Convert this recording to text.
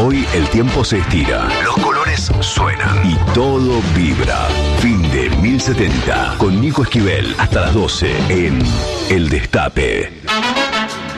Hoy el tiempo se estira, los colores suenan y todo vibra. Fin de 1070 con Nico Esquivel hasta las 12 en El Destape.